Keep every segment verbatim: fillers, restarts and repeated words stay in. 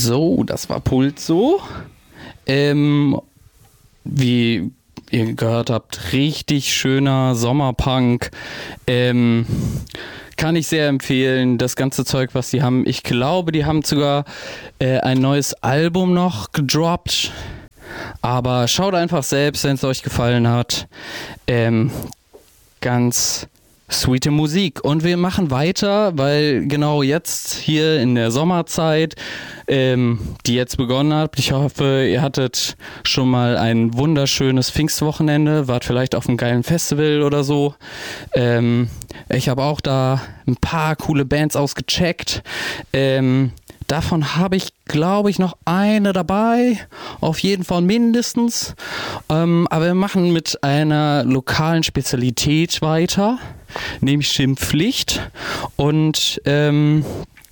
So, das war Pulso. Ähm, wie ihr gehört habt, richtig schöner Sommerpunk. Ähm, kann ich sehr empfehlen, das ganze Zeug, was die haben. Ich glaube, die haben sogar äh, ein neues Album noch gedroppt. Aber schaut einfach selbst, wenn es euch gefallen hat. Ähm, ganz sweete Musik. Und wir machen weiter, weil genau jetzt hier in der Sommerzeit, ähm, die jetzt begonnen hat, ich hoffe, ihr hattet schon mal ein wunderschönes Pfingstwochenende, wart vielleicht auf einem geilen Festival oder so. Ähm, ich habe auch da ein paar coole Bands ausgecheckt. Ähm, Davon habe ich, glaube ich, noch eine dabei. Auf jeden Fall mindestens. Ähm, aber wir machen mit einer lokalen Spezialität weiter, nämlich Schimpflicht. Und ähm,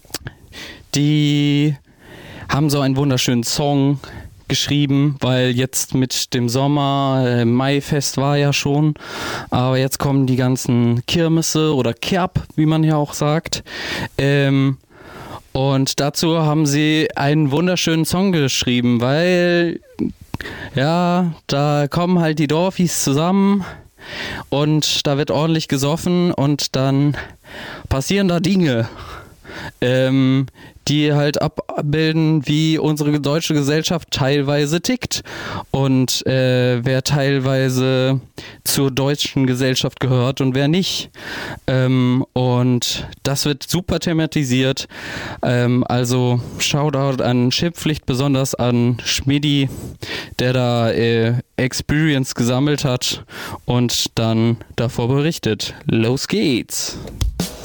die haben so einen wunderschönen Song geschrieben, weil jetzt mit dem Sommer, äh, Maifest war ja schon, aber jetzt kommen die ganzen Kirmesse oder Kerb, wie man ja auch sagt. Ähm, Und dazu haben sie einen wunderschönen Song geschrieben, weil, ja, da kommen halt die Dorfis zusammen und da wird ordentlich gesoffen und dann passieren da Dinge, ähm, die halt abbilden, wie unsere deutsche Gesellschaft teilweise tickt und äh, wer teilweise zur deutschen Gesellschaft gehört und wer nicht. Ähm, und das wird super thematisiert. Ähm, also Shoutout an Schimpflicht, besonders an Schmidi, der da äh, Experience gesammelt hat und dann davor berichtet. Los geht's!